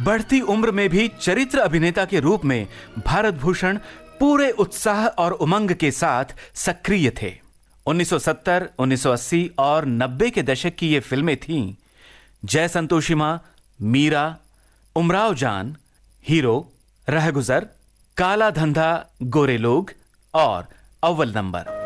बढ़ती उम्र में भी चरित्र अभिनेता के रूप में भारत भूषण पूरे उत्साह और उमंग के साथ सक्रिय थे। 1970, 1980 और 90 के दशक की ये फिल्में थीं जय संतोषी मां, मीरा, उमराव जान, हीरो, रहगुजर, काला धंधा, गोरे लोग और अव्वल नंबर।